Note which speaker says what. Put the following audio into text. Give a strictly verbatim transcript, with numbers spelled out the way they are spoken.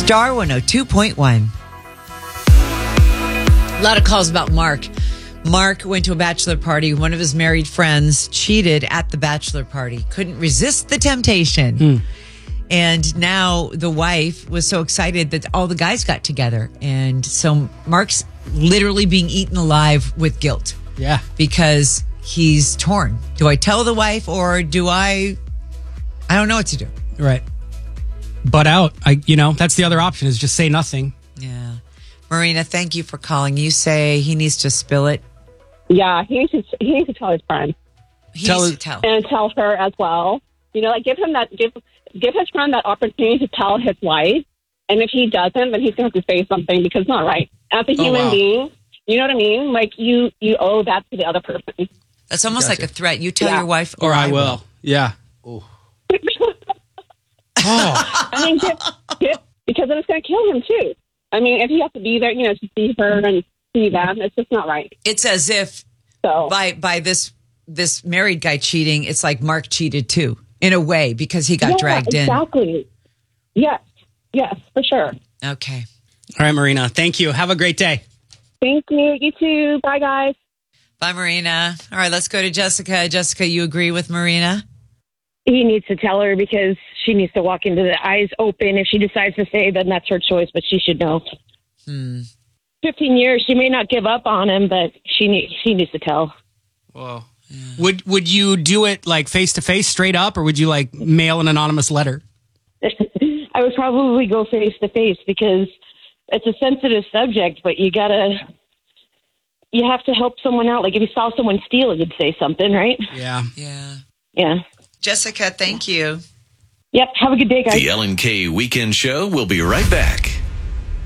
Speaker 1: Star one oh two point one. A lot of calls about Mark. Mark went to a bachelor party. One of his married friends cheated at the bachelor party. Couldn't resist the temptation.
Speaker 2: Hmm.
Speaker 1: And now the wife was so excited that all the guys got together. And so Mark's literally being eaten alive with guilt.
Speaker 2: Yeah.
Speaker 1: Because he's torn. Do I tell the wife or do I... I don't know what to do.
Speaker 2: Right. Butt out. I, you know, that's the other option is just say nothing.
Speaker 1: Yeah. Marina, thank you for calling. You say he needs to spill it.
Speaker 3: Yeah, he needs to, he needs to tell his friend.
Speaker 1: He
Speaker 2: Tell
Speaker 1: needs
Speaker 2: his-
Speaker 1: to tell.
Speaker 3: And tell her as well. You know, like give him that, give give his friend that opportunity to tell his wife. And if he doesn't, then he's going to have to say something because it's not right. As a
Speaker 2: Oh,
Speaker 3: human
Speaker 2: wow.
Speaker 3: being, you know what I mean? Like you, you owe that to the other person.
Speaker 1: That's almost
Speaker 2: Gotcha.
Speaker 1: like a threat. You tell
Speaker 3: Yeah.
Speaker 1: your wife
Speaker 2: Or I will. Yeah. Oh. Oh.
Speaker 3: I mean, give, give, because then it's going to kill him too. I mean, if he has to be there, you know, to see her and see them, it's just not right.
Speaker 1: It's as if
Speaker 3: So
Speaker 1: by by this this married guy cheating, it's like Mark cheated too, in a way, because he got
Speaker 3: yeah,
Speaker 1: dragged
Speaker 3: exactly. Yes, yes, for sure.
Speaker 1: in. Okay.
Speaker 2: All right, Marina. Thank you. Have a great day.
Speaker 3: Thank you. You too. Bye, guys.
Speaker 1: Bye, Marina. All right, let's go to Jessica. Jessica, you agree with Marina?
Speaker 4: He needs to tell her because she needs to walk into the eyes open. If she decides to stay, then that's her choice, but she should know.
Speaker 1: Hmm.
Speaker 4: fifteen years, she may not give up on him, but she needs, she needs to tell.
Speaker 2: Whoa. Yeah. Would would you do it like face to face, straight up, or would you like mail an anonymous letter?
Speaker 4: I would probably go face to face because it's a sensitive subject, but you gotta, you have to help someone out. Like if you saw someone steal, you'd say something, right?
Speaker 2: Yeah.
Speaker 1: Yeah.
Speaker 4: Yeah.
Speaker 1: Jessica, thank you.
Speaker 4: Yep. Have a good day, guys.
Speaker 5: The Ellen K Weekend Show will be right back.